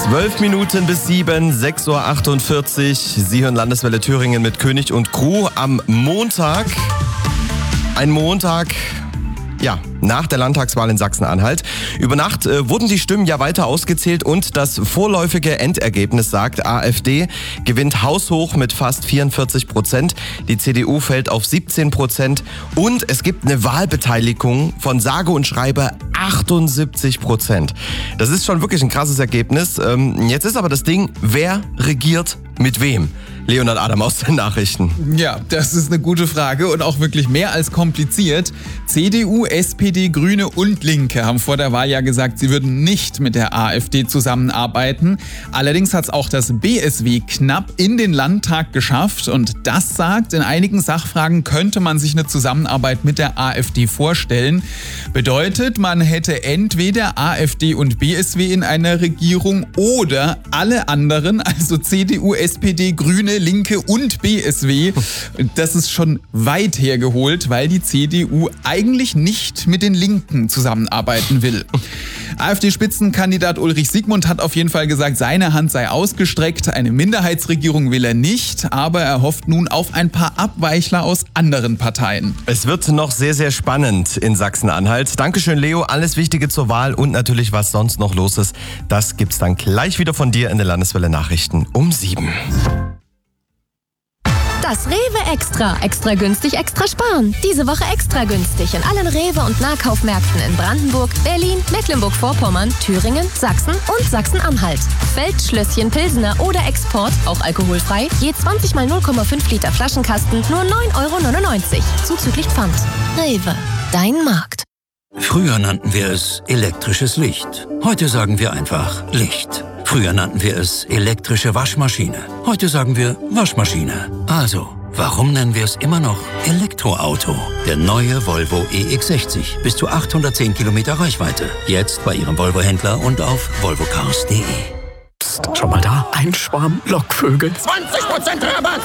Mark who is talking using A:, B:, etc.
A: 12 Minuten bis 7, 6.48 Uhr. Sie hören Landeswelle Thüringen mit König und Crew am Montag. Ein Montag, ja, nach der Landtagswahl in Sachsen-Anhalt. Über Nacht wurden die Stimmen ja weiter ausgezählt und das vorläufige Endergebnis sagt, AfD gewinnt haushoch mit fast 44%. Die CDU fällt auf 17% und es gibt eine Wahlbeteiligung von sage und schreibe 78%. Das ist schon wirklich ein krasses Ergebnis. Jetzt ist aber das Ding, wer regiert mit wem? Leonhard Adam aus den Nachrichten.
B: Ja, das ist eine gute Frage und auch wirklich mehr als kompliziert. CDU, SPD, Grüne und Linke haben vor der Wahl ja gesagt, sie würden nicht mit der AfD zusammenarbeiten. Allerdings hat es auch das BSW knapp in den Landtag geschafft und das sagt, in einigen Sachfragen könnte man sich eine Zusammenarbeit mit der AfD vorstellen. Bedeutet, man hätte entweder AfD und BSW in einer Regierung oder alle anderen, also CDU, SPD, Grüne, Linke und BSW. Das ist schon weit hergeholt, weil die CDU eigentlich nicht mit den Linken zusammenarbeiten will. AfD-Spitzenkandidat Ulrich Siegmund hat auf jeden Fall gesagt, seine Hand sei ausgestreckt. Eine Minderheitsregierung will er nicht, aber er hofft nun auf ein paar Abweichler aus anderen Parteien.
A: Es wird noch sehr, sehr spannend in Sachsen-Anhalt. Dankeschön, Leo. Alles Wichtige zur Wahl und natürlich, was sonst noch los ist, das gibt's dann gleich wieder von dir in den Landeswelle Nachrichten um 7.
C: Das Rewe Extra. Extra günstig, extra sparen. Diese Woche extra günstig in allen Rewe- und Nahkaufmärkten in Brandenburg, Berlin, Mecklenburg-Vorpommern, Thüringen, Sachsen und Sachsen-Anhalt. Feldschlösschen, Pilsener oder Export, auch alkoholfrei, je 20 mal 0,5 Liter Flaschenkasten, nur 9,99 €. Zuzüglich Pfand. Rewe, dein Markt.
D: Früher nannten wir es elektrisches Licht. Heute sagen wir einfach Licht. Früher nannten wir es elektrische Waschmaschine. Heute sagen wir Waschmaschine. Also, warum nennen wir es immer noch Elektroauto? Der neue Volvo EX60. Bis zu 810 Kilometer Reichweite. Jetzt bei Ihrem Volvo-Händler und auf volvocars.de.
E: Psst, schon mal da? Ein Schwarm Lockvögel.
F: 20% Rabatt.